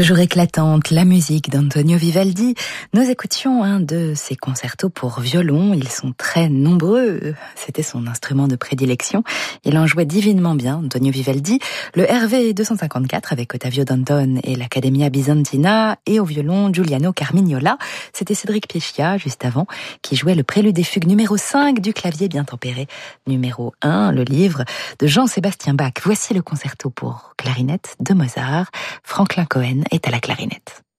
Toujours éclatante, la musique d'Antonio Vivaldi. Nous écoutions un de ses concertos pour violon. Ils sont très nombreux. C'était son instrument de prédilection. Il en jouait divinement bien, Antonio Vivaldi. Le RV 254 avec Ottavio Danton et l'Accademia Bizantina. Et au violon, Giuliano Carmignola. C'était Cédric Piechia, juste avant, qui jouait le prélude et fugue numéro 5 du clavier bien tempéré. Numéro 1, le livre de Jean-Sébastien Bach. Voici le concerto pour clarinette de Mozart. Franklin Cohen est à la clarinette.